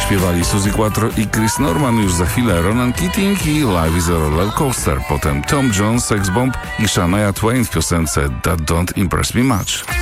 śpiewali Suzy Quattro i Chris Norman, już za chwilę Ronan Keating i Life is a Roller Coaster, potem Tom Jones, Sex Bomb i Shania Twain w piosence That Don't Impress Me Much.